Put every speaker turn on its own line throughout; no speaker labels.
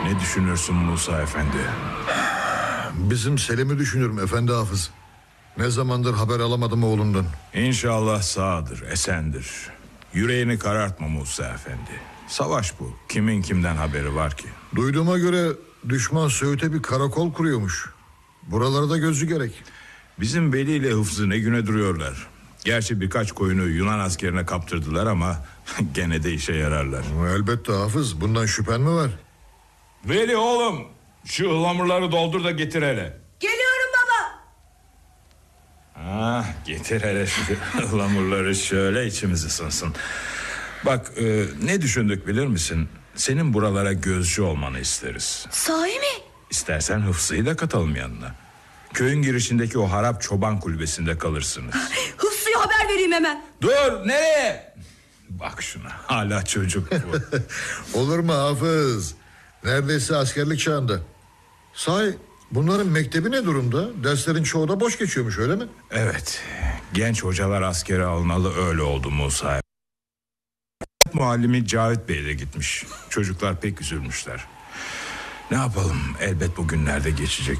Ne düşünürsün Musa Efendi?
Bizim Selim'i düşünürüm efendi hafız. Ne zamandır haber alamadım oğlundan.
İnşallah sağdır, esendir. Yüreğini karartma Musa Efendi. Savaş bu. Kimin kimden haberi var ki?
Duyduğuma göre düşman Söğüt'e bir karakol kuruyormuş. Buralarda gözü gerek.
Bizim Veli ile Hıfzı ne güne duruyorlar. Gerçi birkaç koyunu Yunan askerine kaptırdılar ama gene de işe yararlar.
Elbette hafız, bundan şüphen mi var?
Veli oğlum, şu ıhlamurları doldur da getir hele.
Geliyorum baba.
Getir hele şu ıhlamurları, şöyle içimiz ısınsın. Bak, ne düşündük bilir misin? Senin buralara gözcü olmanı isteriz.
Sahi mi?
İstersen Hıfzı'yı da katalım yanına. Köyün girişindeki o harap çoban kulübesinde kalırsınız.
Hıfzı'ya haber vereyim hemen.
Dur, nereye? Bak şuna, hala çocuk bu.
Olur mu hafız? Neredeyse askerlik çağında. Sahi bunların mektebi ne durumda? Derslerin çoğu da boş geçiyormuş, öyle mi?
Evet, genç hocalar askere alınalı öyle oldu Musa. Muallimi Cavit Bey de gitmiş. Çocuklar pek üzülmüşler. Ne yapalım, elbet bu günlerde geçecek.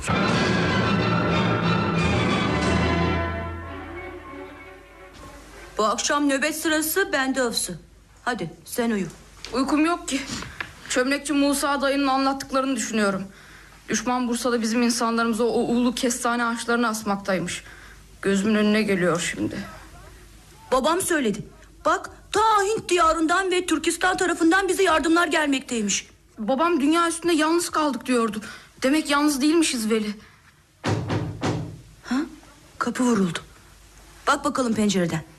Bu akşam nöbet sırası bende Hıfzı. Hadi sen uyu.
Uykum yok ki. Çömlekçi Musa dayının anlattıklarını düşünüyorum. Düşman Bursa'da bizim insanlarımızı o ulu kestane ağaçlarına asmaktaymış. Gözümün önüne geliyor şimdi.
Babam söyledi. Bak ta Hint diyarından ve Türkistan tarafından bize yardımlar gelmekteymiş.
Babam dünya üstünde yalnız kaldık diyordu. Demek yalnız değilmişiz Veli.
Kapı vuruldu. Bak bakalım pencereden.